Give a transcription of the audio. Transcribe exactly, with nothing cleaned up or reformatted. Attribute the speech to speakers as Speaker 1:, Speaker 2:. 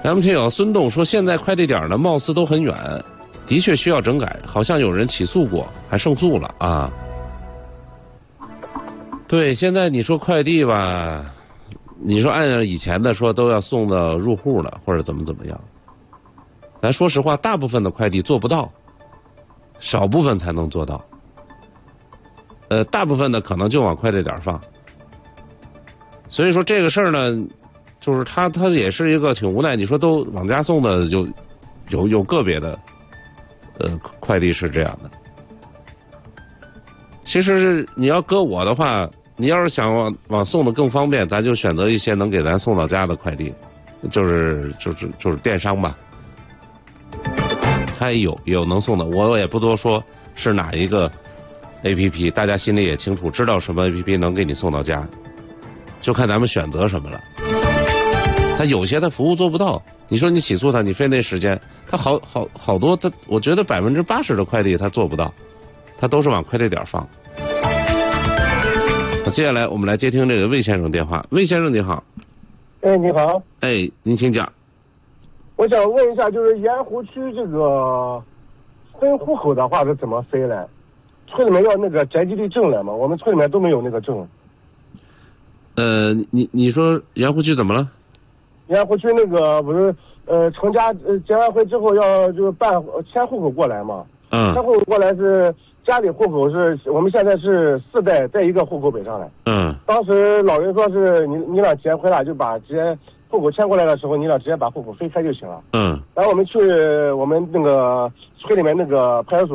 Speaker 1: 咱们听友孙栋说，现在快递点呢，貌似都很远，的确需要整改，好像有人起诉过，还胜诉了啊。对，现在你说快递吧，你说按照以前的说都要送到入户了，或者怎么怎么样。咱说实话，大部分的快递做不到，少部分才能做到。呃，大部分的可能就往快递点放。所以说这个事儿呢，就是他他也是一个挺无奈。你说都往家送的，就有有个别的呃快递是这样的。其实是你要搁我的话，你要是想往往送的更方便，咱就选择一些能给咱送到家的快递，就是就是就是电商吧。他也有有能送的，我也不多说是哪一个 A P P， 大家心里也清楚，知道什么 A P P 能给你送到家，就看咱们选择什么了。他有些他服务做不到，你说你起诉他，你费那时间，他好好好多，他我觉得百分之八十的快递他做不到，他都是往快递点放。接下来我们来接听这个魏先生电话。魏先生你好。
Speaker 2: 哎，你好。
Speaker 1: 哎，您请讲。
Speaker 2: 我想问一下，就是盐湖区这个分户口的话是怎么分嘞？村里面要那个宅基地证来嘛，我们村里面都没有那个证。
Speaker 1: 呃，你你说盐湖区怎么了？
Speaker 2: 盐湖区那个不是呃成家呃结完婚之后要就是办迁户口过来嘛？
Speaker 1: 嗯。
Speaker 2: 迁户口过来是家里户口是我们现在是四代在一个户口本上来。
Speaker 1: 嗯。
Speaker 2: 当时老人说是你你俩结婚了就把直接户口迁过来的时候，你俩直接把户口分开就行了。
Speaker 1: 嗯。
Speaker 2: 然后我们去我们那个村里面那个派出所。